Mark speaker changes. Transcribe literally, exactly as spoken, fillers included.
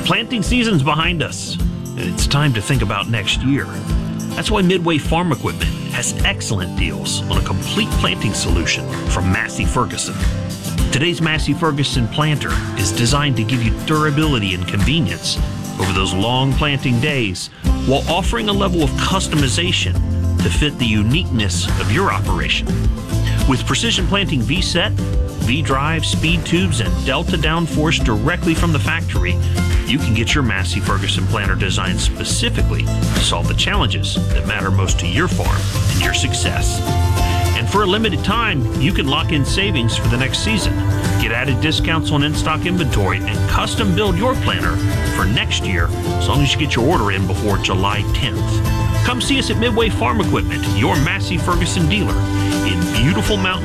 Speaker 1: Planting season's behind us, and it's time to think about next year. That's why Midway Farm Equipment has excellent deals on a complete planting solution from Massey Ferguson. Today's Massey Ferguson planter is designed to give you durability and convenience over those long planting days while offering a level of customization to fit the uniqueness of your operation. With Precision Planting V-Set, V-Drive, speed tubes, and Delta downforce directly from the factory, you can get your Massey Ferguson planter designed specifically to solve the challenges that matter most to your farm and your success. And for a limited time, you can lock in savings for the next season, get added discounts on in-stock inventory, and custom build your planter for next year as long as you get your order in before July tenth. Come see us at Midway Farm Equipment, your Massey Ferguson dealer in beautiful Mountain